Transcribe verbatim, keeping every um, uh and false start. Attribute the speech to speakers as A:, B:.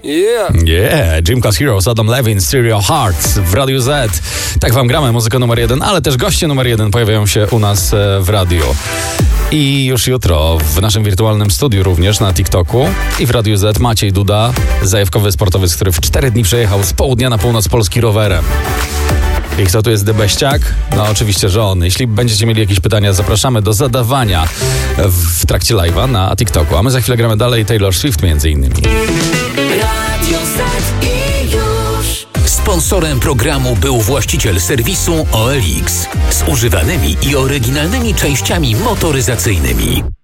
A: Yeah.
B: Yeah, Gym Class Heroes, Adam Levine, Stereo Hearts w Radiu Z. Tak wam gramy muzykę numer jeden, ale też goście numer jeden pojawiają się u nas w radiu. I już jutro w naszym wirtualnym studiu również na TikToku i w Radiu Z Maciej Duda, zajawkowy sportowiec, który w cztery dni przejechał z południa na północ Polski rowerem. I kto tu jest Debeściak? No oczywiście, że on. Jeśli będziecie mieli jakieś pytania, zapraszamy do zadawania w trakcie live'a na TikToku. A my za chwilę gramy dalej Taylor Swift między innymi.
C: Radio Z i już. Sponsorem programu był właściciel serwisu O L X z używanymi i oryginalnymi częściami motoryzacyjnymi.